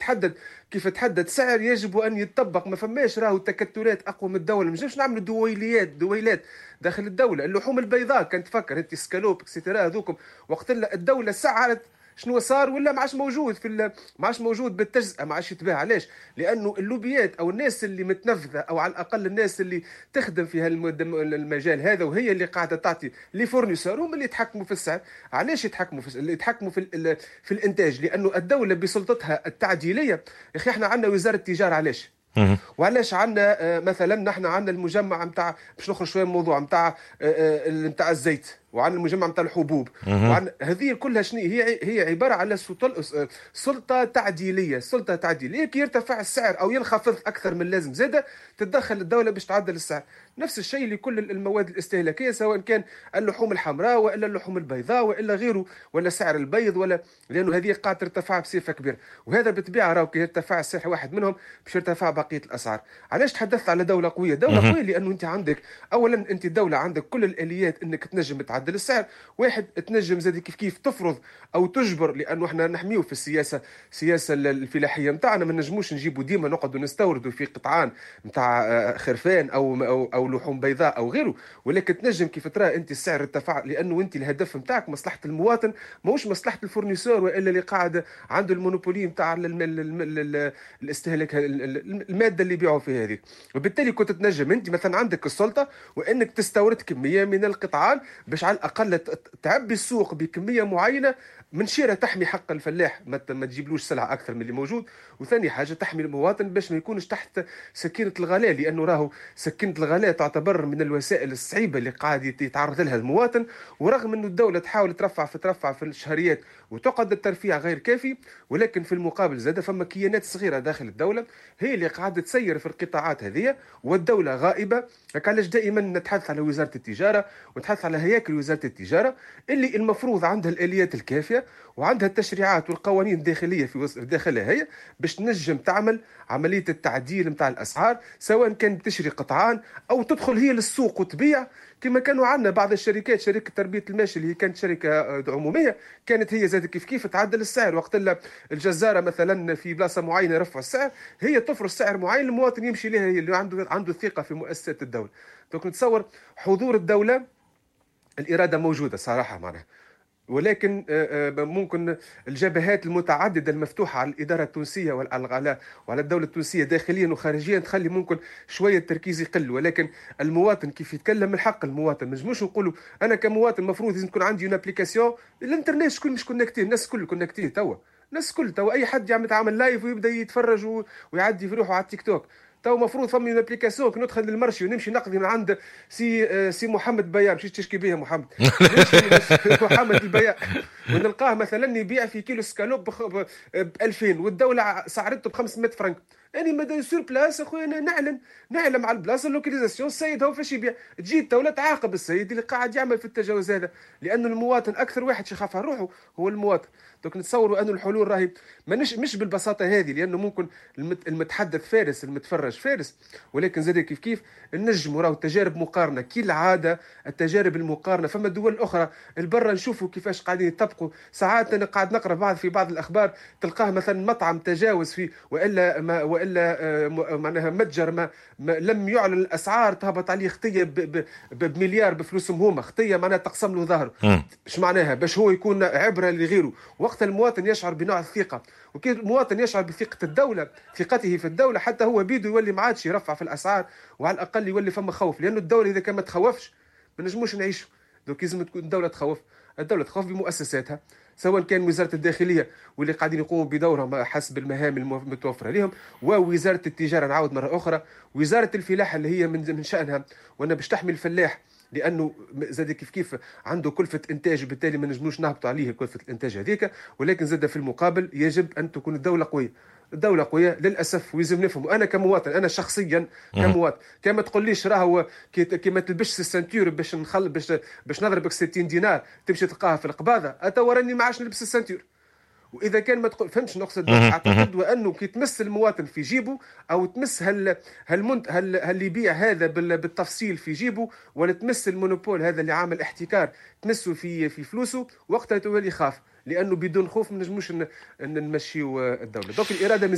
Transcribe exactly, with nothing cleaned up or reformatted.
تحدد كيف تحدد سعر يجب ان يتطبق. ما فماش راهو تكتلات اقوى من الدوله، ما نجمش نعملوا دويليات دويلات داخل الدوله. اللحوم البيضاء كانت تفكر انت سكالوب اكسترا هذوكم، وقت الدوله سعرت شنو صار ولا ما عادش موجود في ال... ما عادش موجود بالتجزئه، ما عادش يتباع. علاش؟ لانه اللوبيات او الناس اللي متنفذه، او على الاقل الناس اللي تخدم في المجال هذا وهي اللي قاعده تعطي لي فورنيسور، هم اللي يتحكموا في السعر. علاش يتحكموا في اللي يتحكموا في ال... في الانتاج؟ لانه الدوله بسلطتها التعديليه. يا اخي احنا عندنا وزاره التجاره، علاش؟ وعلاش عندنا مثلا نحن عندنا المجمع نتاع، باش نخرج شويه من الموضوع نتاع نتاع الزيت، وعن المجمع نتاع الحبوب، وعن هذه كلها شنو هي؟ هي عباره على سلطه تعديليه. سلطه تعديليه كي يرتفع السعر او ينخفض اكثر من اللازم زاده تتدخل الدوله باش تعدل السعر. نفس الشيء لكل المواد الاستهلاكيه، سواء كان اللحوم الحمراء والا اللحوم البيضاء والا غيره، ولا سعر البيض، ولا لانه هذه قاعده ترتفع بصفه كبيره. وهذا بالطبيعه راهو كي يرتفع السعر واحد منهم باش يرتفع بقيه الاسعار. علاش تحدثت على دوله قويه؟ دوله قويه لانه انت عندك اولا، انت الدوله عندك كل الاليات انك تنجم تعدل السعر. واحد تنجم زاد كيف كيف تفرض او تجبر، لانه احنا نحميو في السياسه السياسه الفلاحيه نتاعنا، ما نجموش نجيبوا ديما نقعدوا نستوردوا في قطعان نتاع خرفان او او او لحوم بيضاء او غيره. ولكن تنجم كيف ترى انت السعر ارتفع، لانه انت الهدف نتاعك مصلحه المواطن، ماهوش مصلحه الفورنيسور والا اللي قاعد عنده المونوبولي نتاع الاستهلاك الماده اللي يبيعوا فيها هذيك. وبالتالي كنت تنجم انت مثلا عندك السلطه وانك تستورد كميه من القطعان باش على الاقل تعبي السوق بكميه معينه من شيره، تحمي حق الفلاح، ما تجيبلوش سلعه اكثر من اللي موجود. وثاني حاجه تحمي المواطن باش ما يكونش تحت سكينه الغلاء، لانه راهو سكينه الغلاء تعتبر من الوسائل الصعيبه اللي قاعد يتعرض لها المواطن. ورغم انه الدوله تحاول ترفع في ترفع في الشهريات وتقعد الترفيع غير كافي، ولكن في المقابل زاد فما كيانات صغيره داخل الدوله هي اللي قاعده تسير في القطاعات هذه، والدوله غائبه. علاش دائما نتحدث على وزاره التجاره ونتحدث على هياكل وزاره التجاره اللي المفروض عندها الاليات الكافيه وعندها التشريعات والقوانين الداخليه في داخلها هي باش تنجم تعمل عمليه التعديل نتاع الاسعار، سواء كان تشري قطعان او تدخل هي للسوق وتبيع. كما كانوا عندنا بعض الشركات، شركه تربيه الماشي اللي هي كانت شركه عموميه، كانت هي زاد كيف كيف تعدل السعر. وقت الجزاره مثلا في بلاصه معينه رفع السعر، هي تفرض سعر معين المواطن يمشي لها، اللي عنده عنده ثقه في مؤسسات الدوله. دونك نتصور حضور الدوله، الاراده موجوده صراحه معناها، ولكن ممكن الجبهات المتعدده المفتوحه على الاداره التونسيه وعلى وعلى الدوله التونسيه داخليا وخارجيا تخلي ممكن شويه التركيز يقل. ولكن المواطن كيف يتكلم من حق المواطن، ما نجموش نقولوا انا كمواطن المفروض لازم تكون عندي اون ابليكاسيون. الانترنت شكون مش كونكتي، الناس الكل كونكتي توا، الناس الكل توا اي حد يعمل تعمل لايف ويبدا يتفرج ويعدي في روحه على التيك توك. تو مفروض فمي ابليكاسيون كي ندخل للمرشي ونمشي نقضي من عند سي سي محمد بياع، مشيت تشكي بيه محمد محمد البياع، ونلقاه مثلا يبيع في كيلو سكالوب ب ألفين والدوله سعرته ب خمسمائة فرنك. يعني ماذا سور بلاس اخويا نعلن نعلم على البلاصه اللوكاليزاسيون، السيد هو فاش يبيع، تجي الدوله تعاقب السيد اللي قاعد يعمل في التجاوز هذا، لانه المواطن اكثر واحد يخاف على روحه هو المواطن. دونك نتصوروا انه الحلول راهي مش مش بالبساطه هذه، لانه ممكن المتحدث فارس المتفرج فارس، ولكن زاد كيف كيف النجم راهو تجارب مقارنه كالعاده. التجارب المقارنه فما دول اخرى البرة نشوفوا كيفاش قاعدين يطبقوا. ساعات انا قاعد نقرا بعض في بعض الاخبار تلقاه مثلا مطعم تجاوز فيه والا ما والا معناها متجر ما, ما لم يعلن الاسعار تهبط عليه خطيه بمليار بفلوسهم هما، خطيه معناها تقسم له ظهره. ايش معناها؟ باش هو يكون عبره لغيره. وقت المواطن يشعر بنوع الثقه، وكي المواطن يشعر بثقه الدوله، ثقته في الدوله، حتى هو بيده يولي ما عادش يرفع في الاسعار، وعلى الاقل يولي فما خوف. لانه الدوله اذا كان ما تخوفش ما نجموش نعيشوا. دوك لازم تكون الدوله تخوف. الدوله تخوف بمؤسساتها، سواء كان وزاره الداخليه واللي قاعدين يقوموا بدورهم حسب المهام المتوفره لهم، ووزاره التجاره نعاود مره اخرى، وزاره الفلاحه اللي هي من من شانها وانا باش تحمي الفلاح، لانه زاد كيف كيف عنده كلفه انتاج، بالتالي ما نجموش نهبطوا عليه كلفه الانتاج هذيك. ولكن زاد في المقابل يجب ان تكون الدوله قويه. الدوله قويه للاسف، ويلزم نفهموا. انا كمواطن، انا شخصيا كمواطن، كما تقوليش راهو كي ما تلبسش السنتور باش نخل باش باش نضربك ستين دينار تمشي تلقاها في القباضه، اتورني ما عادش نلبس السنتور. واذا كان ما تقول فهمتش نقصد، اعتقد وانه كي تمس المواطن في جيبه او تمس هال هالمنت هل هل يبيع هذا بالتفصيل في جيبه، ولا تمس المونوبول هذا اللي عامل احتكار تمسه في في فلوسه، وقتها تولي يخاف، لانه بدون خوف ما نجموش نمشيو الدوله. دوك الاراده